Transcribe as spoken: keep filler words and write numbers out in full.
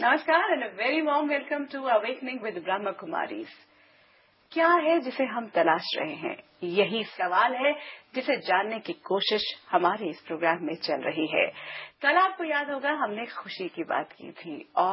नमस्कार and a very warm welcome to awakening with Brahma Kumaris. क्या है जिसे हम तलाश रहे हैं, यही सवाल है जिसे जानने की कोशिश हमारे इस प्रोग्राम में चल रही है। कल आपको याद होगा हमने खुशी की बात की थी और